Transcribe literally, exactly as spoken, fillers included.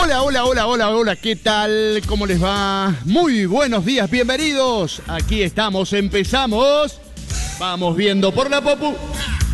Hola, hola, hola, hola, hola, ¿qué tal? ¿Cómo les va? Muy buenos días, bienvenidos. Aquí estamos, empezamos. Vamos viendo por la Popu.